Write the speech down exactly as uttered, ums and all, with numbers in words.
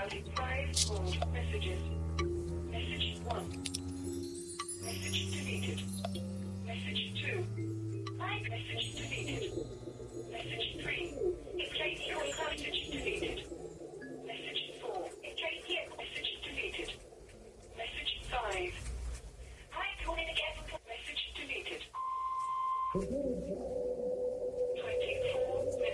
routed five old messages. Message one. Message deleted. Message two. Hi, message deleted. Message three. In case your message deleted. Message four. In case your message deleted. Message five. Hi, calling again. Message deleted.